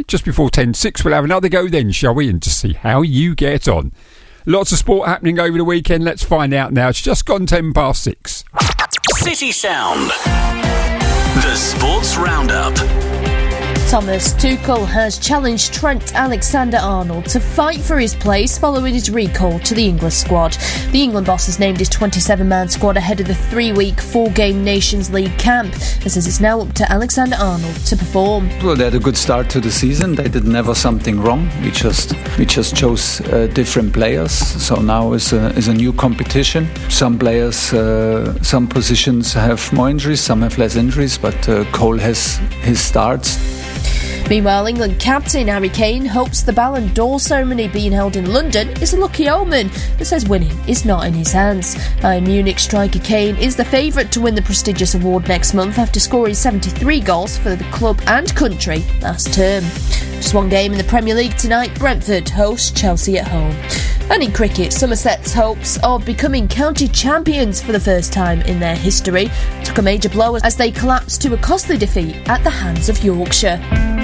just before 10:06. We'll have another go then, shall we? And just see how you get on. Lots of sport happening over the weekend. Let's find out now. It's just gone 6:10. City Sound. The Sports Roundup. Thomas Tuchel has challenged Trent Alexander-Arnold to fight for his place following his recall to the English squad. The England boss has named his 27-man squad ahead of the 3-week, 4-game Nations League camp and says it's now up to Alexander-Arnold to perform. Well, they had a good start to the season. They did never something wrong. We just chose different players. So now is a new competition. Some players, some positions have more injuries, some have less injuries, but Cole has his starts. Meanwhile, England captain Harry Kane hopes the Ballon d'Or ceremony being held in London is a lucky omen, but says winning is not in his hands. Bayern Munich striker Kane is the favourite to win the prestigious award next month after scoring 73 goals for the club and country last term. Just one game in the Premier League tonight. Brentford host Chelsea at home. And in cricket, Somerset's hopes of becoming county champions for the first time in their history took a major blow as they collapsed to a costly defeat at the hands of Yorkshire.